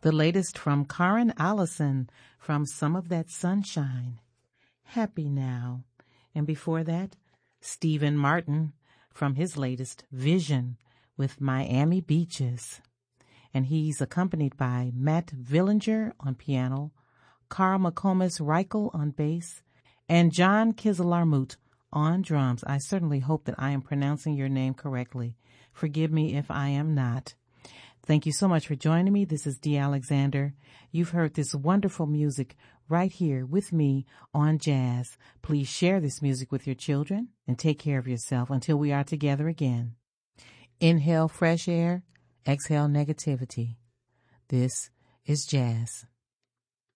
The latest from Karen Allison from Some of That Sunshine, Happy Now. And before that, Stephen Martin from his latest, Vision, with Miami Beaches. And he's accompanied by Matt Villinger on piano, Carl McComas Reichel on bass, and John Kizalarmut on drums. I certainly hope that I am pronouncing your name correctly. Forgive me if I am not. Thank you so much for joining me. This is Dee Alexander. You've heard this wonderful music right here with me on Jazz. Please share this music with your children and take care of yourself until we are together again. Inhale fresh air, exhale negativity. This is Jazz.